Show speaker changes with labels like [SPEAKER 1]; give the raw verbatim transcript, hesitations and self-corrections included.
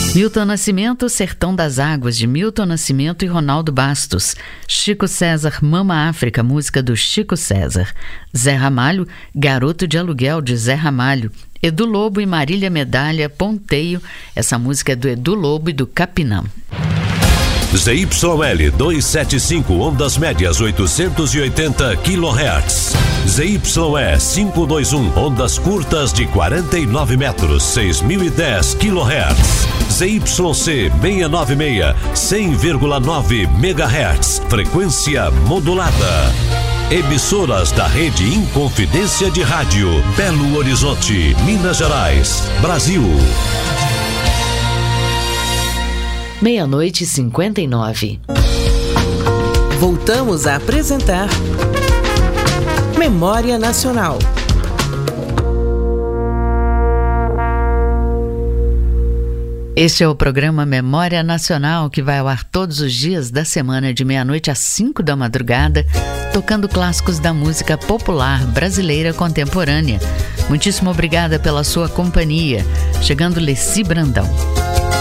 [SPEAKER 1] Milton Nascimento, Sertão das Águas, de Milton Nascimento e Ronaldo Bastos. Chico César, Mama África, música do Chico César. Zé Ramalho, Garoto de Aluguel, de Zé Ramalho. Edu Lobo e Marília Medalha, Ponteio. Essa música é do Edu Lobo e do Capinã.
[SPEAKER 2] Z Y L duzentos e setenta e cinco, ondas médias oitocentos e oitenta quilohertz. Z Y E quinhentos e vinte e um, ondas curtas de quarenta e nove metros, seis mil e dez quilohertz. Z Y C seiscentos e noventa e seis, cem vírgula nove megahertz, frequência modulada. Emissoras da rede Inconfidência de Rádio, Belo Horizonte, Minas Gerais, Brasil.
[SPEAKER 1] Meia-noite e cinquenta e nove.
[SPEAKER 3] Voltamos a apresentar Memória Nacional.
[SPEAKER 1] Este é o programa Memória Nacional, que vai ao ar todos os dias da semana, de meia-noite às cinco da madrugada, tocando clássicos da música popular brasileira contemporânea. Muitíssimo obrigada pela sua companhia. Chegando Leci Brandão.